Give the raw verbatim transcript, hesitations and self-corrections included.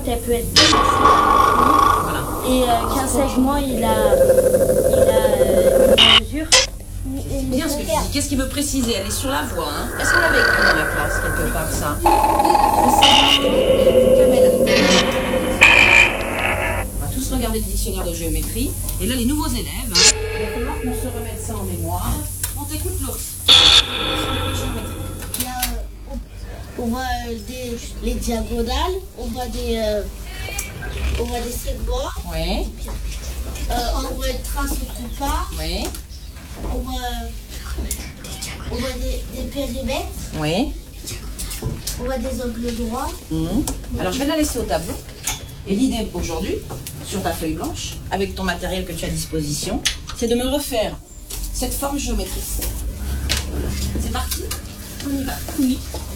droite, elle peut être plus. Voilà. Et euh, qu'un segment, il a, il a euh, une mesure. Bien ce que tu dis. Qu'est-ce qu'il veut préciser? Elle est sur la voie. Hein. Est-ce qu'on l'avait écrit dans la classe quelque part ça? On va tous regarder le dictionnaire de géométrie. Et là, les nouveaux élèves, hein, il va falloir qu'on se remette ça en mémoire. On t'écoute, l'ours. On voit euh, des, les diagonales, on voit des, euh, on voit des segments, Oui. euh, on voit une trace au compas, Oui. on voit, on voit des, des périmètres, Oui. on voit des angles droits. Mmh. Alors, je vais la laisser au tableau. Et l'idée aujourd'hui, sur ta feuille blanche, avec ton matériel que tu as à disposition, c'est de me refaire cette forme géométrique. C'est parti? On y va. Oui.